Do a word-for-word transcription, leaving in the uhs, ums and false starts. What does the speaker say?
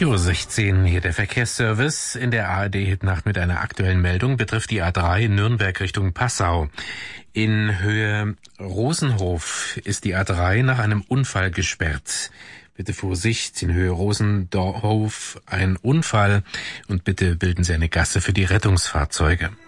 vier Uhr sechzehn, hier der Verkehrsservice in der A R D-Hitnacht mit einer aktuellen Meldung betrifft die A drei Nürnberg Richtung Passau. In Höhe Rosenhof ist die A drei nach einem Unfall gesperrt. Bitte Vorsicht, in Höhe Rosenhof ein Unfall und bitte bilden Sie eine Gasse für die Rettungsfahrzeuge.